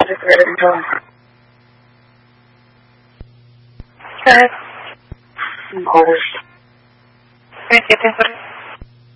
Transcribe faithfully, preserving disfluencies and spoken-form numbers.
just read it until. Go ahead. Quarters. Thank you.